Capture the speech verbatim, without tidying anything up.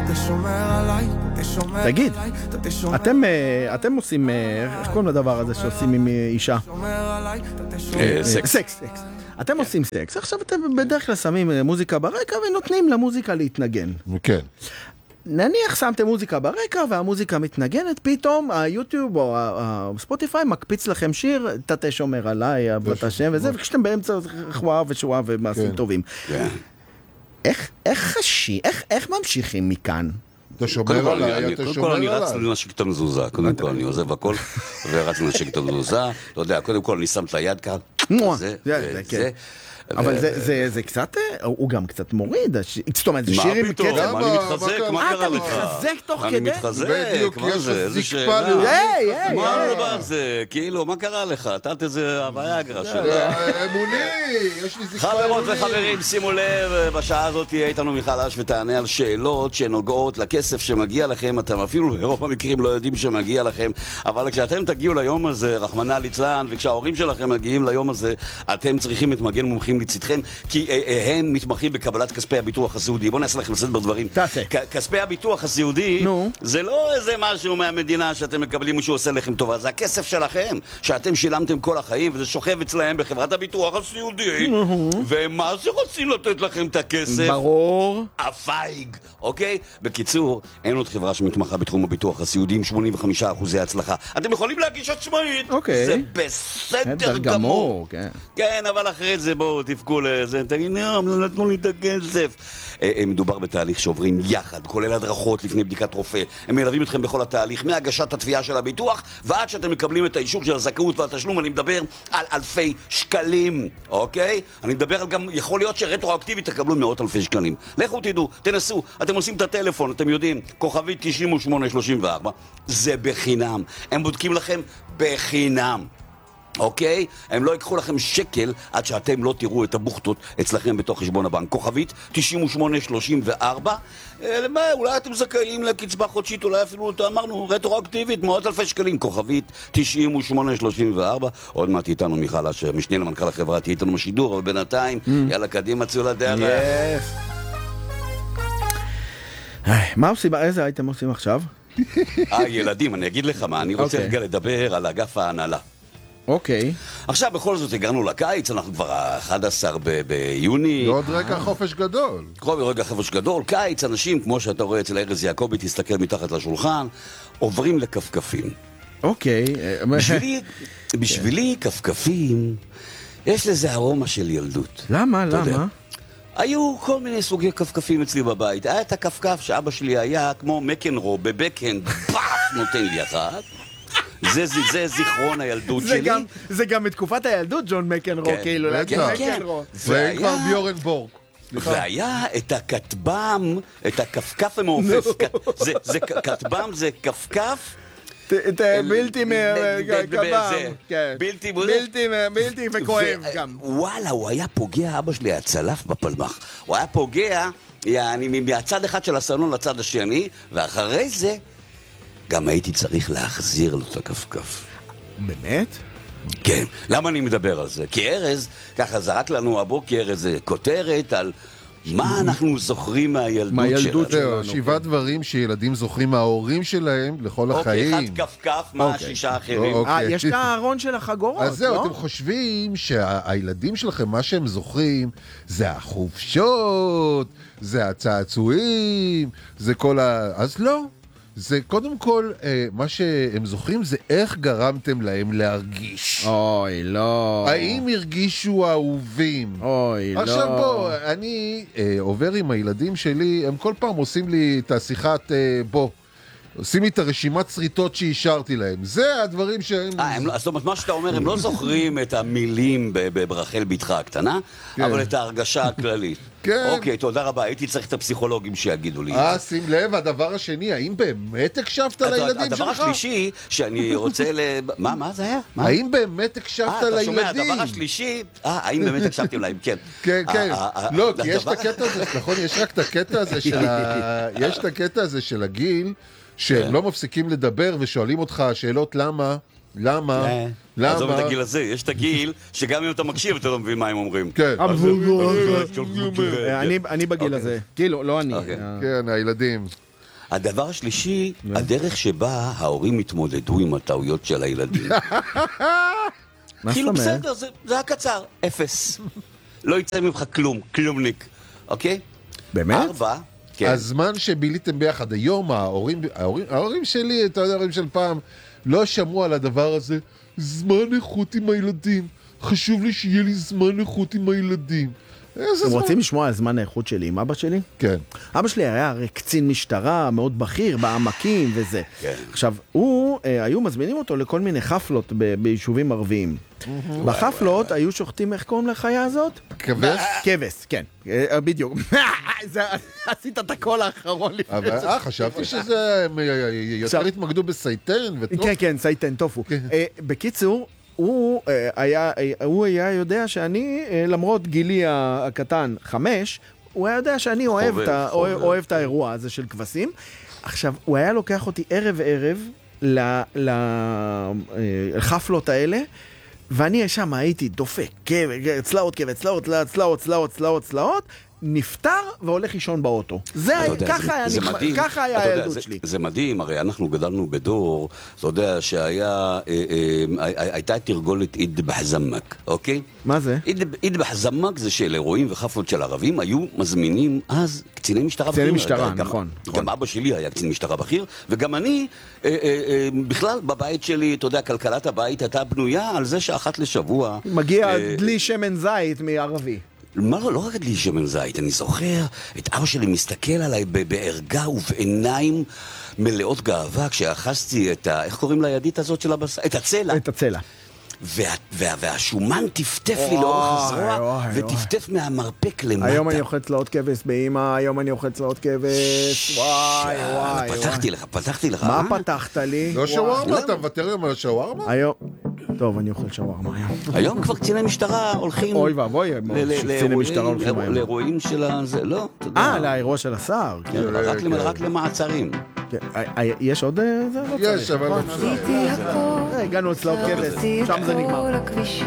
תגיד, אתם, אתם עושים, איך קוראים לדבר הזה שעושים עם אישה? סקס. סקס, סקס. אתם עושים סקס, עכשיו אתם בדרך כלל שמים מוזיקה ברקע ונותנים למוזיקה להתנגן. כן. נניח שמתם מוזיקה ברקע והמוזיקה מתנגנת, פתאום היוטיוב או הספוטיפיי מקפיץ לכם שיר, תתה שומר עליי, אהבת השם וזה, וכשאתם באמצע חוואה ושואה ומעשים טובים. איך חשי, איך ממשיכים מכאן? אתה שומר עליי, אתה קודם שומר כל אני עליי. רץ לנשק את המזוזה, קודם כל אני עוזב הכל ורץ לנשק את המזוזה, אתה יודע, קודם כל אני שם את היד כאן, זה, זה, אבל זה קצת, הוא גם קצת מוריד, זאת אומרת, זה שיר עם קצב. מה פתאום, אני מתחזק, מה קרה לך? אתה מתחזק תוך כדי? אני מתחזק, מה זה, איזה שאלה. היי, היי, מה הדבר זה, כאילו, מה קרה לך? תת איזה הוויאגרה שלה. אמוני, יש לי זקפה חברות אמוני. וחברים, שימו לב, בשעה הזאת תהיה איתנו מיכל אש ותענה על שאלות שנוגעות לכסף שמגיע לכם. אתם אפילו ברוב המקרים לא יודעים שמגיע לכם, אבל כשאתם תגיעו ליום הזה, רחמנא ליצלן, וכשההורים שלכם מגיעים ליום הזה, אתם צריכים את מגן מומחים לצדכם, כי הם מתמחים בקבלת כספי הביטוח הסיעודי. בואו נעשה לכם סדר דברים. תעשה. כספי הביטוח הסיעודי, זה לא איזה משהו מהמדינה שאתם מקבלים משהו עושה לכם טובה, זה הכסף שלכם, שאתם שילמתם כל החיים, וזה שוכב אצלהם בחברת הביטוח הסיעודי, ומה זה רוצים לתת לכם את הכסף? ברור. הפייג, אוקיי? בקיצור, אין עוד חברה שמתמחה בתחום הביטוח הסיעודי עם שמונים וחמישה אחוזי הצלחה. אתם יכולים להגיש עצמאית, אוקיי. זה בסדר גמור. כן. כן, אבל אחרי זה בואו תפקו לזה, תגיד, לא נתנו לי את הכסף. מדובר בתהליך שעוברים יחד, כולל הדרכות לפני בדיקת רופא. הם מלווים אתכם בכל התהליך, מהגשת התביעה של הביטוח, ועד שאתם מקבלים את האישור של הזכאות והתשלום. אני מדבר על אלפי שקלים, אוקיי? אני מדבר על גם, יכול להיות שרטרואקטיבית תקבלו מאות אלפי שקלים. לכו תדעו, תנסו, אתם עושים את הטלפון, אתם יודעים, כוכבית תשעים ושמונה שלושים וארבע, זה בחינם. הם בודקים לכם בחינם. אוקיי? הם לא ייקחו לכם שקל עד שאתם לא תראו את הבוכטות אצלכם בתוך חשבון הבנק. כוכבית תשעים ושמונה שלושים וארבע, למה? אולי אתם זכאים לקצבה חודשית, אולי אפילו, אמרנו, רטרואקטיבית, מאות אלפי שקלים. כוכבית תשעים ושמונה שלושים וארבע. עוד מעט איתנו מיכל אש, משנה למנכ"ל החברה, תהיה איתנו בשידור, אבל בינתיים, יאללה, קדימה, צאו לדרך. מה עושים? איזה אייטם עושים עכשיו? אה, ילדים, אני אגיד לך מה, אני רוצה רגע לדבר על אגף ההנהלה. אוקיי. עכשיו בכל זאת הגענו לקיץ, אנחנו כבר ה-אחד עשר ביוני. ועוד רגע חופש גדול. עוד רגע חופש גדול, קיץ, אנשים, כמו שאתה רואה אצל ארז יעקבי, תסתכל מתחת לשולחן, עוברים לכפכפים. אוקיי. בשבילי, בשבילי כפכפים, יש לזה ארומה של ילדות. למה? למה? היו כל מיני סוגי כפכפים אצלי בבית. היה את הכפכף שאבא שלי היה כמו מקנרו בבקהנד, פאף, נותן לי אחת. זה, זה, זה זיכרון הילדות זה שלי. גם, זה גם מתקופת הילדות, ג'ון מקנרו, כן, כאילו, להגיד כן, מקנרו. זה כבר ביורן בורג. והיה את הכתבם, את הכפכף המעופף. זה, זה, כתבם זה כפכף. את בלתי מקבם. בלתי בלתי וכואב גם. וואלה, הוא היה פוגע, אבא שלי היה צלף בפלמח. הוא היה פוגע, אני מהצד אחד של הסלון לצד השני, ואחרי זה גם הייתי צריך להחזיר לו את הכפכף. באמת? כן. למה אני מדבר על זה? כי ארז, ככה זרק לנו הבוקר איזה כותרת על מה אנחנו זוכרים מהילדות שלנו. שבעה דברים שילדים זוכרים מההורים שלהם לכל החיים. אוקיי, אחד כפכף, מה השישה האחרים? יש את הארון של החגורות, לא? אז זהו, אתם חושבים שהילדים שלכם, מה שהם זוכרים, זה החופשות, זה הצעצועים, זה כל ה... אז לא. זה קודם כל, מה שהם זוכרים זה איך גרמתם להם להרגיש. אוי, לא. האם הרגישו אהובים? אוי, לא. עכשיו בוא, אני עובר עם הילדים שלי, הם כל פעם עושים לי את השיחת בוא. עושים לי את הרשימת שריטות שהשארתי להם. זה הדברים שהם... אה, זאת אומרת, מה שאתה אומר, הם לא זוכרים את המילים ברחל בתך הקטנה, אבל את ההרגשה הכללית. כן. אוקיי, תודה רבה. הייתי צריך את הפסיכולוגים שיגידו לי. אה, שים לב, הדבר השני, האם באמת הקשבת לילדים שלך? הדבר השלישי, שאני רוצה ל... מה, מה זה היה? האם באמת הקשבת לילדים? אה, אתה שומע, הדבר השלישי... אה, האם באמת הקשבתם להם? כן. כן, כן. לא, כי יש את הקטע הזה, נכון, יש רק את הקטע הזה של ה... יש את הקטע הזה של הגיל, שהם לא מפסיקים לדבר ושואלים אותך שאלות למה, למה, למה. עזוב את הגיל הזה, יש את הגיל שגם אם אתה מקשיב אתה לא מבין מה הם אומרים. כן. אני בגיל הזה, כאילו, לא אני. כן, הילדים. הדבר השלישי, הדרך שבה ההורים התמודדו עם הטעויות של הילדים. מה כאילו זאת אומרת? בסדר, זה זה הקצר, אפס. לא יצא ממך כלום, כלומניק, אוקיי? באמת? ארבע, כן. הזמן שביליתם ביחד, היום ההורים, ההורים, ההורים שלי, אתה יודע, ההורים של פעם, לא שמעו על הדבר הזה, זמן איכות עם הילדים. חשוב לי שיהיה לי זמן איכות עם הילדים. אתם רוצים לשמוע על זמן האיכות שלי עם אבא שלי? כן. אבא שלי היה הרי קצין משטרה מאוד בכיר בעמקים וזה. כן. עכשיו, הוא, אה, היו מזמינים אותו לכל מיני חפלות ב- ביישובים ערביים. בחפלות היו שוחטים, איך קוראים לחיה הזאת? כבש? כבש, כן. אה, בדיוק. זה- עשית את הקול האחרון לפני אבל, אה, חשבתי שזה, הם יותר התמקדו בסייטן וטוב. כן, כן, סייטן, טופו. אה, בקיצור, הוא אה, היה, אה, הוא היה יודע שאני, אה, למרות גילי ה- הקטן, חמש, הוא היה יודע שאני אוהב חובב, את ה- חובב. אוהב- אוהב את האירוע הזה של כבשים. עכשיו, הוא היה לוקח אותי ערב ערב ל- ל- אה, לחפלות האלה, ואני שם הייתי דופק, כבש, צלעות, כבש, צלעות, צלעות, צלעות, צלעות, צלעות, צלעות, נפטר והולך לישון באוטו. זה אתה היה, יודע, ככה זה- היה זה נחמד- מדהים. ככה היה אתה יודע, הילדות זה- שלי. זה מדהים, הרי אנחנו גדלנו בדור, אתה יודע, שהיה, אה, אה, הייתה תרגולת איד בחזמק, אוקיי? מה זה? איד- איד בחזמק זה של אירועים וחפלות של ערבים, היו מזמינים אז קציני משטרה קציני בכיר. משטרה, גם- נכון, גם נכון. אבא שלי היה קצין משטרה בכיר, וגם אני, אה, אה, אה, בכלל בבית שלי, אתה יודע, כלכלת הבית הייתה בנויה על זה שאחת לשבוע... מגיע אה, דלי שמן זית מערבי. מה לא, לא רק לי שמן זית, אני זוכר את אבא שלי מסתכל עליי ב- בערגה ובעיניים מלאות גאווה כשאחזתי את ה... איך קוראים לידית הזאת של הבשר? את הצלע. את הצלע. וה, וה, והשומן טפטף לי וואי, לאורך הזרוע, וואי, וטפטף מהמרפק למטה. היום אני אוכל צלעות כבש באמא, היום אני אוכל צלעות כבש, וואי יאללה, וואי פתחתי וואי. לך, פתחתי לך. מה אה? פתחת לי? לא וואי. שווארמה, אתה מוותר היום על השווארמה? היום... טוב, אני אוכל שווארמה היום. היום כבר קציני משטרה הולכים... אוי ואבוי, ל- ל- קציני לאירועים- משטרה הולכים היום. לאירועים של הזה, לא, אתה יודע. אה, לאירוע של השר. כן, רק למ- רק למעצרים. כן. אה, אה, יש עוד... אה, זה לא יש, צריך. אבל... אה, הגענו לצלעות כבש, שם זה נגמר.